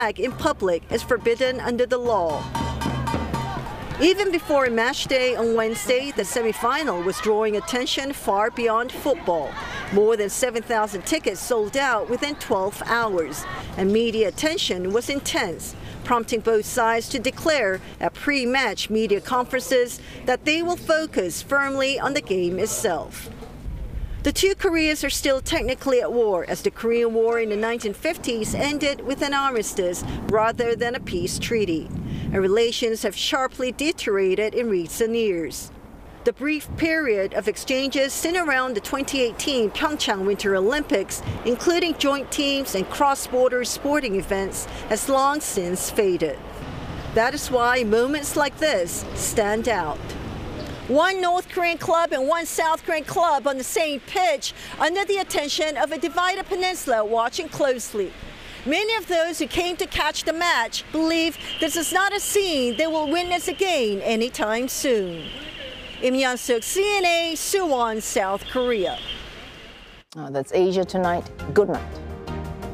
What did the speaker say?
in public is forbidden under the law. Even before match day on Wednesday, the semi-final was drawing attention far beyond football. More than 7,000 tickets sold out within 12 hours, and media attention was intense, prompting both sides to declare at pre-match media conferences that they will focus firmly on the game itself. The two Koreas are still technically at war, as the Korean War in the 1950s ended with an armistice rather than a peace treaty, and relations have sharply deteriorated in recent years. The brief period of exchanges seen around the 2018 Pyeongchang Winter Olympics, including joint teams and cross-border sporting events, has long since faded. That is why moments like this stand out. One North Korean club and one South Korean club on the same pitch under the attention of a divided peninsula watching closely. Many of those who came to catch the match believe this is not a scene they will witness again anytime soon. Im Yeon-suk, CNA, Suwon, South Korea. That's Asia Tonight. Good night.